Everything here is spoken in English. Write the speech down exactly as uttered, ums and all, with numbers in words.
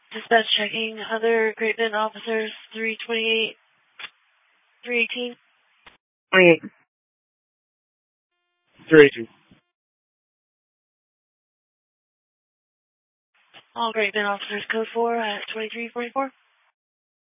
Dispatch checking other Great Bend officers, three twenty-eight, three eighteen. twenty-eight. three eighteen. All Great Bend officers, code four at twenty-three forty-four.